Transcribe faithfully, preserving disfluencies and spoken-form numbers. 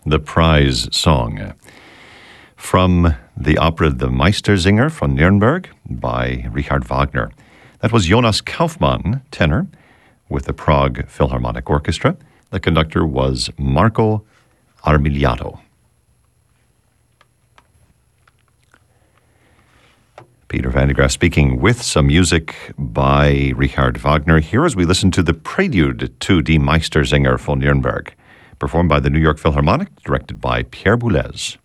The Prize Song. From the opera The Meistersinger von Nürnberg by Richard Wagner. That was Jonas Kaufmann, tenor, with the Prague Philharmonic Orchestra. The conductor was Marco Armigliato. Peter van der Graaf speaking with some music by Richard Wagner here as we listen to the prelude to Die Meistersinger von Nürnberg, performed by the New York Philharmonic, directed by Pierre Boulez.